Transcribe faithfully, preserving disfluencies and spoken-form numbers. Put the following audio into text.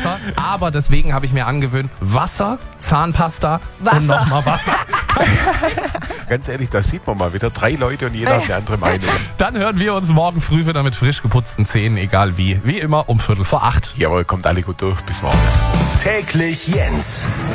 Wasser. Aber deswegen habe ich mir angewöhnt, Wasser, Zahnpasta Wasser. und nochmal Wasser. Ganz ehrlich, da sieht man mal wieder drei Leute und jeder hat eine andere Meinung. Dann hören wir uns morgen früh wieder mit frisch geputzten Zähnen, egal wie. Wie immer um Viertel vor acht. Jawohl, kommt alle gut durch. Bis morgen. Täglich Jens.